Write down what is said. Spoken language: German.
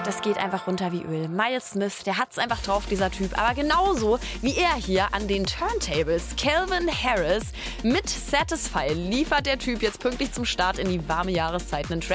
das geht einfach runter wie Öl. Miles Smith, der hat's einfach drauf, dieser Typ. Aber genauso wie er hier an den Turntables. Calvin Harris mit Satisfy liefert der Typ jetzt pünktlich zum Start in die warme Jahreszeit einen Track,